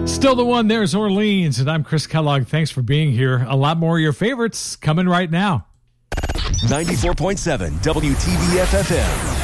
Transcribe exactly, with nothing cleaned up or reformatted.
Still the one, there's Orleans, and I'm Chris Kellogg. Thanks for being here. A lot more of your favorites coming right now. ninety-four point seven W T B F F M.